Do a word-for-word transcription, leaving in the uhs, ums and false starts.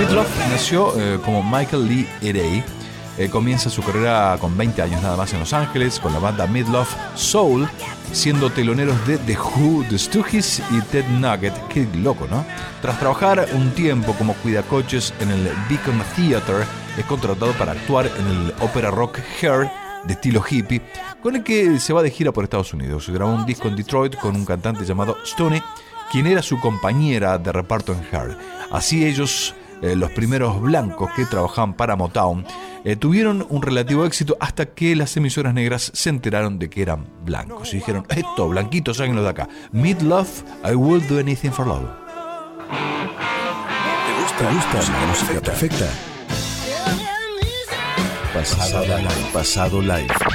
Meatloaf nació eh, como Michael Lee Erey. Eh, comienza su carrera con veinte años nada más en Los Ángeles con la banda Meatloaf Soul, siendo teloneros de The Who, The Stooges y Ted Nugget. Qué loco, ¿no? Tras trabajar un tiempo como cuidacoches en el Beacon Theater, es contratado para actuar en el ópera rock Hair, de estilo hippie, con el que se va de gira por Estados Unidos. Grabó un disco en Detroit con un cantante llamado Stoney, quien era su compañera de reparto en Hair. Así ellos, eh, los primeros blancos que trabajaban para Motown, eh, tuvieron un relativo éxito hasta que las emisoras negras se enteraron de que eran blancos y dijeron: esto, blanquitos, sáquenlo de acá. Meatloaf, I will do anything for love. ¿Te gusta, ¿Te gusta la música perfecta? Pasado live. Pasado live.